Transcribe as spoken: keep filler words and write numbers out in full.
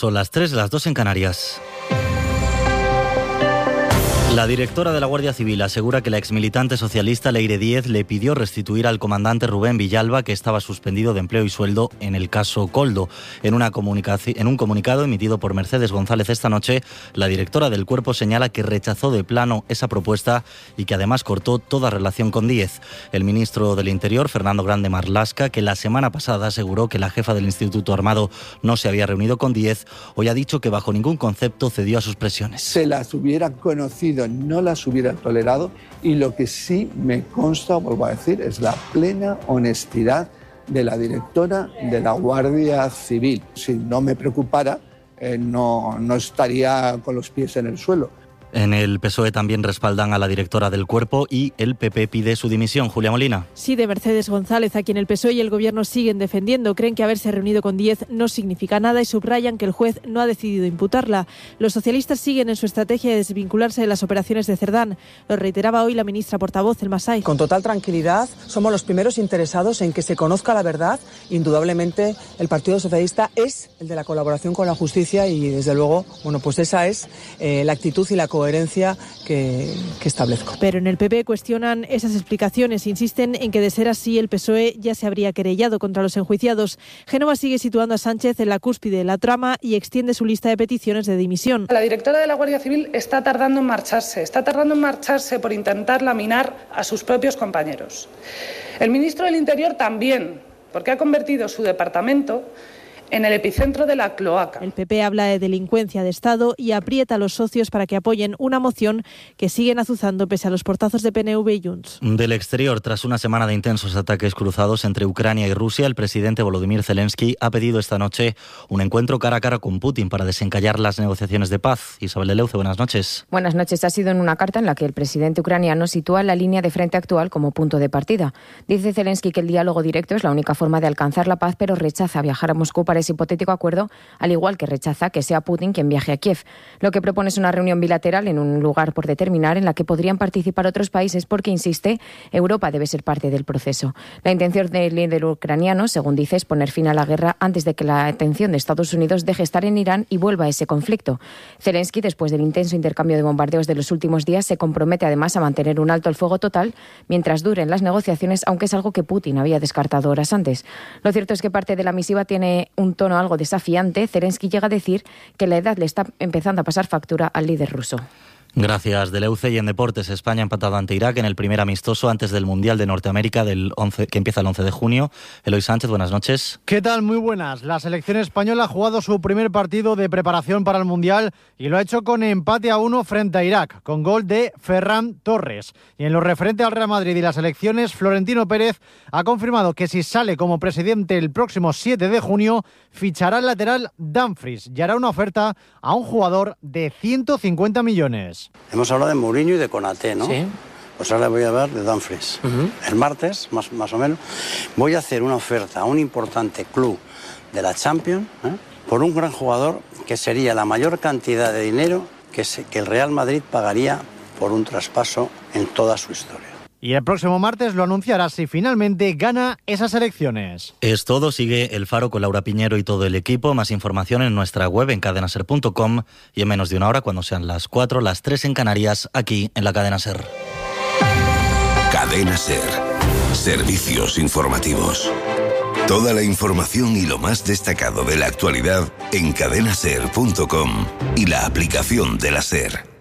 Son las tres, las dos en Canarias. La directora de la Guardia Civil asegura que la exmilitante socialista Leire Díez le pidió restituir al comandante Rubén Villalba, que estaba suspendido de empleo y sueldo en el caso Koldo. En, una comunicaci- en un comunicado emitido por Mercedes González esta noche, la directora del cuerpo señala que rechazó de plano esa propuesta y que además cortó toda relación con Díez. El ministro del Interior, Fernando Grande Marlaska, que la semana pasada aseguró que la jefa del Instituto Armado no se había reunido con Díez, hoy ha dicho que bajo ningún concepto cedió a sus presiones. Se las hubiera conocido, no las hubiera tolerado, y lo que sí me consta, vuelvo a decir, es la plena honestidad de la directora de la Guardia Civil. Si no me preocupara, eh, no, no estaría con los pies en el suelo. En el P S O E también respaldan a la directora del cuerpo y el P P pide su dimisión. Julia Molina. Sí, de Mercedes González, a quien el P S O E y el Gobierno siguen defendiendo. Creen que haberse reunido con Díez no significa nada y subrayan que el juez no ha decidido imputarla. Los socialistas siguen en su estrategia de desvincularse de las operaciones de Cerdán. Lo reiteraba hoy la ministra portavoz, El Masai. Con total tranquilidad, somos los primeros interesados en que se conozca la verdad. Indudablemente, el Partido Socialista es el de la colaboración con la justicia y, desde luego, bueno, pues esa es eh, la actitud y la coherencia coherencia que, que establezco. Pero en el P P cuestionan esas explicaciones. Insisten en que, de ser así, el P S O E ya se habría querellado contra los enjuiciados. Génova sigue situando a Sánchez en la cúspide de la trama y extiende su lista de peticiones de dimisión. La directora de la Guardia Civil está tardando en marcharse. Está tardando en marcharse por intentar laminar a sus propios compañeros. El ministro del Interior también, porque ha convertido su departamento en el epicentro de la cloaca. El P P habla de delincuencia de Estado y aprieta a los socios para que apoyen una moción que siguen azuzando pese a los portazos de P N V y Junts. Del exterior, tras una semana de intensos ataques cruzados entre Ucrania y Rusia, el presidente Volodymyr Zelensky ha pedido esta noche un encuentro cara a cara con Putin para desencallar las negociaciones de paz. Isabel de Leuce, buenas noches. Buenas noches. Ha sido en una carta en la que el presidente ucraniano sitúa la línea de frente actual como punto de partida. Dice Zelensky que el diálogo directo es la única forma de alcanzar la paz, pero rechaza viajar a Moscú para ese hipotético acuerdo, al igual que rechaza que sea Putin quien viaje a Kiev. Lo que propone es una reunión bilateral en un lugar por determinar en la que podrían participar otros países porque, insiste, Europa debe ser parte del proceso. La intención del líder ucraniano, según dice, es poner fin a la guerra antes de que la atención de Estados Unidos deje estar en Irán y vuelva a ese conflicto. Zelensky, después del intenso intercambio de bombardeos de los últimos días, se compromete además a mantener un alto el fuego total mientras duren las negociaciones, aunque es algo que Putin había descartado horas antes. Lo cierto es que parte de la misiva tiene un tono algo desafiante. Zelensky llega a decir que la edad le está empezando a pasar factura al líder ruso. Gracias, Deleuce. Y en deportes, España ha empatado ante Irak en el primer amistoso antes del Mundial de Norteamérica del once, que empieza el once de junio. Eloy Sánchez, buenas noches. ¿Qué tal? Muy buenas. La selección española ha jugado su primer partido de preparación para el Mundial y lo ha hecho con empate a uno frente a Irak, con gol de Ferran Torres. Y en lo referente al Real Madrid y las elecciones, Florentino Pérez ha confirmado que si sale como presidente el próximo siete de junio, fichará el lateral Dumfries y hará una oferta a un jugador de ciento cincuenta millones. Hemos hablado de Mourinho y de Konaté, ¿no? Sí. Pues ahora voy a hablar de Dumfries. Uh-huh. El martes, más, más o menos, voy a hacer una oferta a un importante club de la Champions, ¿eh? por un gran jugador que sería la mayor cantidad de dinero que, se, que el Real Madrid pagaría por un traspaso en toda su historia. Y el próximo martes lo anunciará si finalmente gana esas elecciones. Es todo. Sigue El Faro con Laura Piñero y todo el equipo. Más información en nuestra web en cadena ser punto com y en menos de una hora, cuando sean las cuatro, las tres en Canarias, aquí en la Cadena Ser. Cadena Ser. Servicios informativos. Toda la información y lo más destacado de la actualidad en cadena ser punto com y la aplicación de la SER.